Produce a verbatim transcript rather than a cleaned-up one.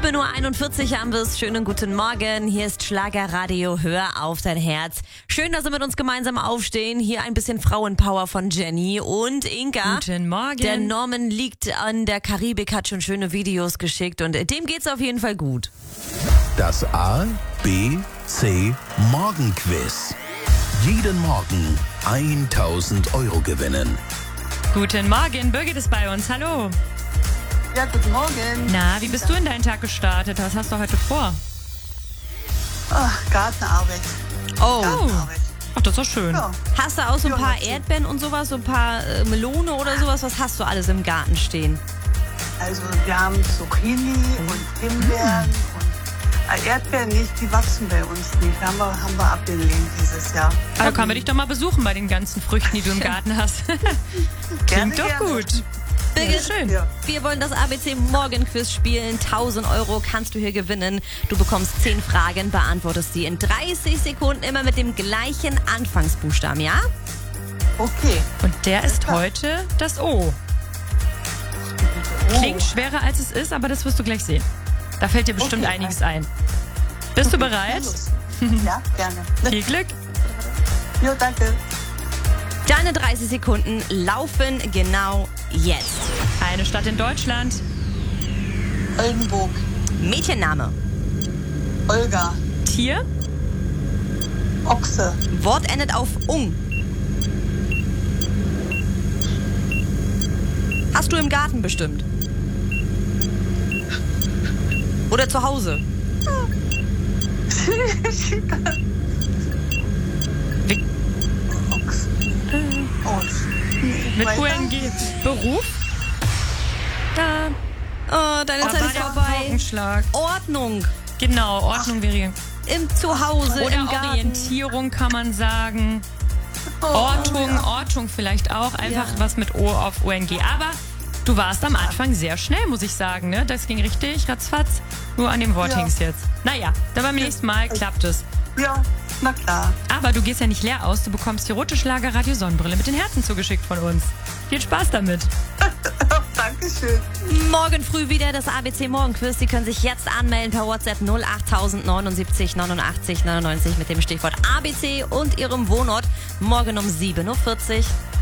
sieben Uhr einundvierzig haben wir es. Schönen guten Morgen. Hier ist Schlagerradio. Hör auf dein Herz. Schön, dass Sie mit uns gemeinsam aufstehen. Hier ein bisschen Frauenpower von Jenny und Inka. Guten Morgen. Der Norman liegt an der Karibik, hat schon schöne Videos geschickt und dem geht's auf jeden Fall gut. Das A, B, C Morgenquiz. Jeden Morgen tausend Euro gewinnen. Guten Morgen. Birgit ist bei uns. Hallo. Ja, guten Morgen. Na, wie bist du in deinen Tag gestartet? Was hast du heute vor? Ach, Gartenarbeit. Oh. Gartenarbeit. Ach, das ist doch schön. Ja. Hast du auch so ein Ja, paar natürlich. Erdbeeren und sowas, so ein paar äh, Melone oder sowas? Was hast du alles im Garten stehen? Also wir haben Zucchini und Himbeeren und äh, Erdbeeren nicht, die wachsen bei uns nicht. Haben wir, haben wir abgelehnt dieses Jahr. Also können wir dich doch mal besuchen bei den ganzen Früchten, die du im Garten hast. Gerne, Klingt doch gerne. gut. Birgit, Schön. Ja. wir wollen das A B C Morgenquiz spielen. tausend Euro kannst du hier gewinnen. Du bekommst zehn Fragen, beantwortest sie in dreißig Sekunden immer mit dem gleichen Anfangsbuchstaben, ja? Okay. Und der ist klar. heute das O. Klingt schwerer als es ist, aber das wirst du gleich sehen. Da fällt dir bestimmt Okay. einiges ein. Bist du bereit? Ja, gerne. Viel Glück. Jo, danke. Deine dreißig Sekunden laufen genau jetzt. Eine Stadt in Deutschland. Oldenburg. Mädchenname, Olga. Tier. Ochse. Wort endet auf ung. Hast du im Garten bestimmt? Oder zu Hause? Ochse. Ochse. Mit Weiter? U N G. Beruf. Da. Oh, deine Da Zeit war ist der vorbei. Paukenschlag. Ordnung. Genau, Ordnung wäre. Im Zuhause, Oder im Garten. Orientierung kann man sagen. Oh, Ortung, Ortung vielleicht auch. Einfach Ja. was mit O auf U N G. Aber du warst am Anfang sehr schnell, muss ich sagen. Ne? Das ging richtig ratzfatz. Nur an dem Wort Ja. hing's jetzt. Naja, dann beim nächsten Mal klappt es. Ja, na klar. Aber du gehst ja nicht leer aus. Du bekommst die rote Schlagerradio Sonnenbrille mit den Herzen zugeschickt von uns. Viel Spaß damit. Dankeschön. Morgen früh wieder das A B C Morgenquiz. Sie können sich jetzt anmelden per WhatsApp null acht neunundsiebzig neunundachtzig neunundneunzig mit dem Stichwort A B C und Ihrem Wohnort. Morgen um sieben Uhr vierzig.